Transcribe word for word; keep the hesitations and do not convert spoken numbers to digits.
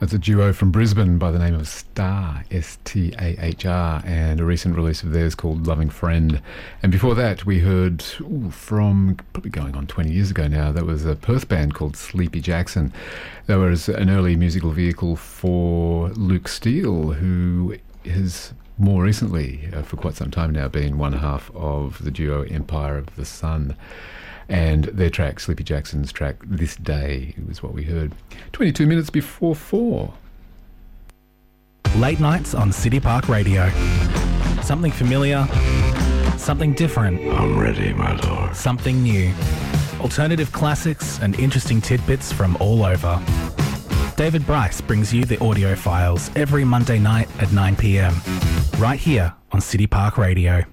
That's a duo from Brisbane by the name of Star, S T A H R, and a recent release of theirs called Loving Friend. And before that, we heard ooh, from probably going on twenty years ago now, that was a Perth band called Sleepy Jackson. That was an early musical vehicle for Luke Steele, who has more recently, uh, for quite some time now, been one half of the duo Empire of the Sun. And their track, Sleepy Jackson's track, This Day, was what we heard. twenty-two minutes before four. Late nights on City Park Radio. Something familiar, something different. I'm ready, my lord. Something new. Alternative classics and interesting tidbits from all over. David Bryce brings you the audio files every Monday night at nine p.m. right here on City Park Radio.